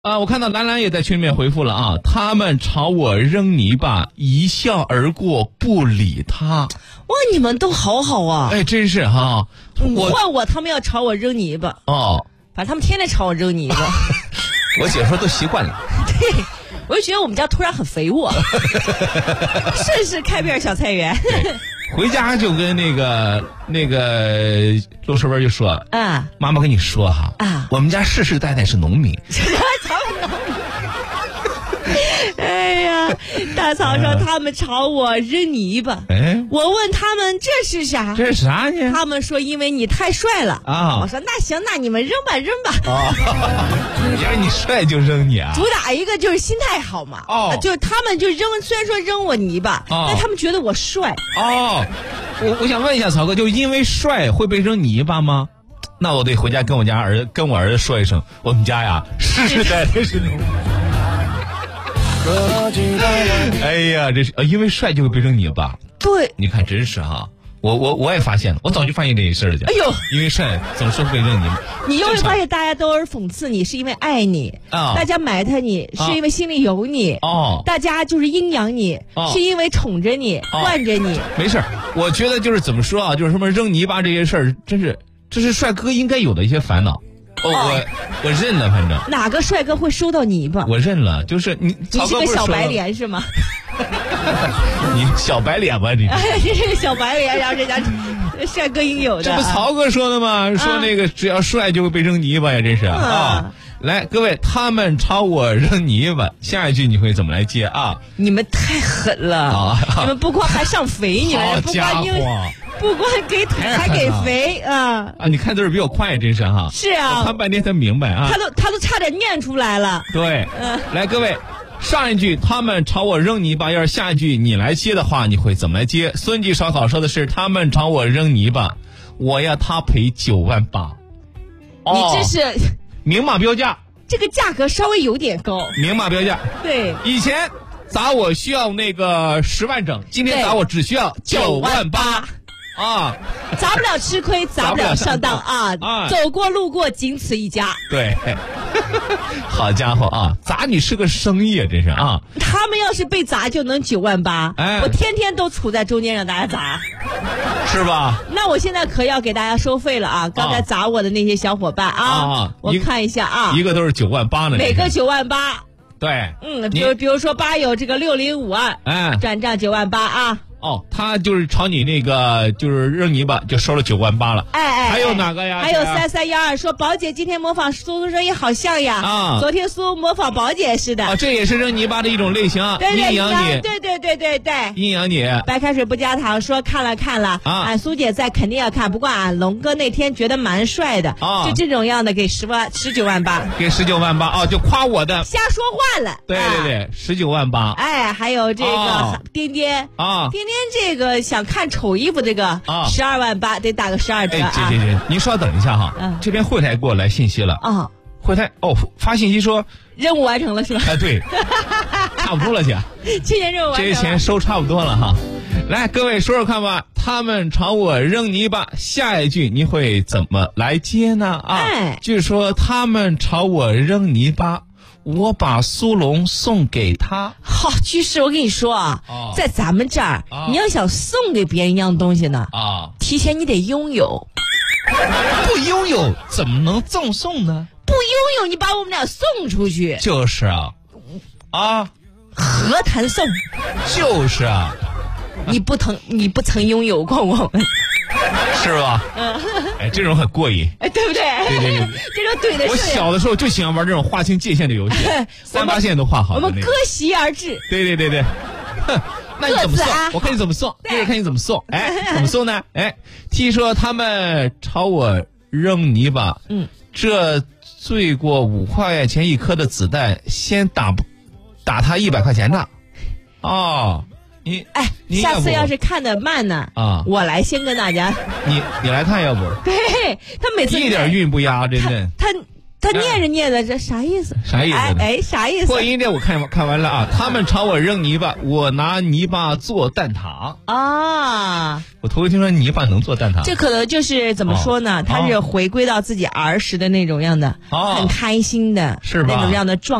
我看到兰兰也在群里面回复了啊，他们朝我扔泥巴，一笑而过，不理他。 哇，你们都好好啊！ 哎，真是哈。 换我，他们要朝我扔泥巴。 哦， 反正他们天天朝我扔泥巴。 我姐说都习惯了。 对，我就觉得我们家突然很肥沃，顺势开片小菜园。 回家就跟那个陆师文就说，妈妈跟你说哈，我们家世世代代是农民。 哎呀，大嫂说他们朝我扔泥巴，我问他们这是啥？ 这是啥呢？ 他们说因为你太帅了啊。我说那行，那你们扔吧扔吧。 你要是你帅就扔你啊？ 主打一个就是心态好嘛。就是他们就扔，虽然说扔我泥巴，但他们觉得我帅。 我想问一下曹哥，就因为帅会被扔泥巴吗？那我得回家跟我儿子说一声，我们家呀世世代代是农民。哎呀，这是因为帅就会被扔泥巴。 对， 你看真是哈，我也发现了，我早就发现这件事了。 哎呦， 因为帅总是会被扔泥巴。 你又会发现大家都是讽刺你，是因为爱你大家埋汰你，是因为心里有你大家就是阴阳你，是因为宠着你，惯着你。 没事，我觉得就是怎么说啊，就是什么扔泥巴这些事儿，这是帅哥应该有的一些烦恼。我认了，反正哪个帅哥会收到泥巴？ 我认了，就是你是个小白脸是吗？ 你小白脸吧你？ 这是个小白脸，然后人家帅哥应有的。 这不曹哥说的吗？说那个只要帅就会被扔泥巴呀，真是啊！来，各位，他们朝我扔泥巴，下一句你会怎么来接啊？ 你们太狠了！你们不光还上肥，你们不光给腿还给肥啊！ 你看字儿比我快，真是哈。 是啊， 我看半天才明白啊。 他都差点念出来了。 对，来各位，上一句他们朝我扔泥巴，要是下一句你来接的话，你会怎么来接？孙记烧烤说的是他们朝我扔泥巴，我要他赔98000。 你这是明码标价， 这个价格稍微有点高。 明码标价， 对， 以前砸我需要那个10万整，今天砸我只需要98000。 砸不了吃亏，砸不了上当啊！走过路过，仅此一家。 对，好家伙啊！砸你是个生意啊，真是啊！ 他们要是被砸就能98000，我天天都处在中间让大家砸， 是吧？ 那我现在可要给大家收费了啊！刚才砸我的那些小伙伴我看一下啊， 一个都是98000的， 每个98000。 对， 比如说吧友这个6052，转账98000啊。 他就是朝你那个就是扔泥巴就收了98000了。还有哪个呀？ 还有3312说宝姐今天模仿苏声音好像呀。昨天苏模仿宝姐似的。 这也是扔泥巴的一种类型。阴阳你。 对。 阴阳你。 白开水不加糖说看了俺苏姐在肯定要看，不过俺龙哥那天觉得蛮帅的就这种样的给198000。 给198000就夸我的。 瞎说话了。 对198000。 还有这个颠颠这个想看丑衣服这个128000得打个12折啊！ 姐，您稍等一下哈，这边柜台给我来信息了柜台发信息说任务完成了是吧？ 对，差不多了姐， 今年任务完成了， 这些钱收差不多了哈。来，各位说说看吧，他们朝我扔泥巴，下一句你会怎么来接呢？据说他们朝我扔泥巴，我把苏龙送给他。 好，居士，我跟你说在咱们这儿你要想送给别人一样东西呢提前你得拥有， 不拥有怎么能赠送呢？ 不拥有你把我们俩送出去就是何谈送？ 就是你不曾拥有过我们是吧？这种很过瘾， 对不对？ 对， 这种怼的是。 我小的时候就喜欢玩这种划清界限的游戏，3-8线都画好了。 我们割席而至。 对。那你怎么送？我看你怎么送。对，看你怎么送。怎么送呢？听说他们朝我扔泥巴，这罪过5块钱一颗的子弹，先打他100块钱的。你下次要是看得慢呢我来先跟大家。 你来看要不？ 对，他每次一点韵不压，真的。 他念着念着，这啥意思？ 啥意思？ 啥意思？ 破音这我看完了啊！他们朝我扔泥巴，我拿泥巴做蛋挞啊！ 我头一听说泥巴能做蛋挞， 这可能就是怎么说呢？他是回归到自己儿时的那种样的，很开心的， 是吧？ 那种样的状。